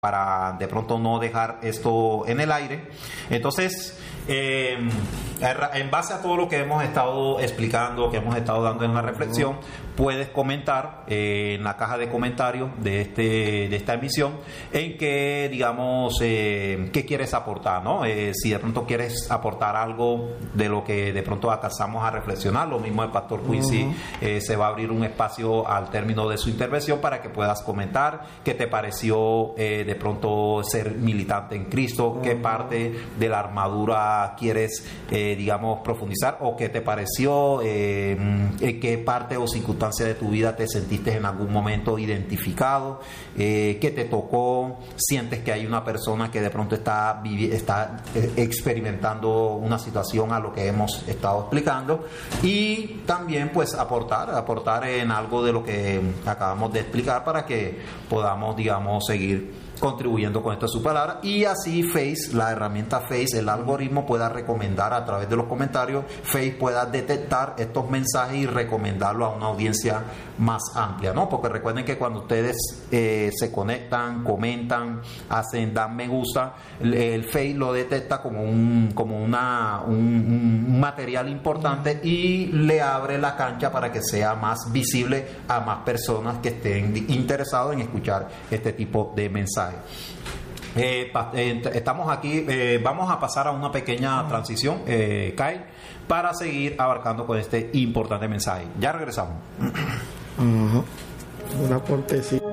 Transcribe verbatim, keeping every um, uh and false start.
para de pronto no dejar esto en el aire. Entonces, eh, en base a todo lo que hemos estado explicando, que hemos estado dando en la reflexión, puedes comentar eh, en la caja de comentarios de este de esta emisión en que, digamos, eh, qué quieres aportar, ¿no? Eh, si de pronto quieres aportar algo de lo que de pronto alcanzamos a reflexionar, lo mismo el pastor Quincy, uh-huh. eh, se va a abrir un espacio al término de su intervención para que puedas comentar qué te pareció eh, de pronto ser militante en Cristo, uh-huh. qué parte de la armadura quieres, eh, digamos, profundizar, o qué te pareció, eh, qué parte o circunstancia de tu vida te sentiste en algún momento identificado, eh, qué te tocó, sientes que hay una persona que de pronto está, vivi- está eh, experimentando una situación a lo que hemos estado explicando, y también pues aportar, aportar en algo de lo que acabamos de explicar para que podamos, digamos, seguir contribuyendo con esta su palabra, y así Face, la herramienta Face, el algoritmo pueda recomendar a través de los comentarios, Face pueda detectar estos mensajes y recomendarlo a una audiencia más amplia, ¿no? Porque recuerden que cuando ustedes eh, se conectan, comentan, hacen, dan me gusta, el, el Face lo detecta como un como una un, un material importante y le abre la cancha para que sea más visible a más personas que estén interesados en escuchar este tipo de mensajes. Eh, pa, eh, estamos aquí, eh, vamos a pasar a una pequeña transición, eh, Kyle, para seguir abarcando con este importante mensaje. Ya regresamos. Uh-huh. Una cortesía.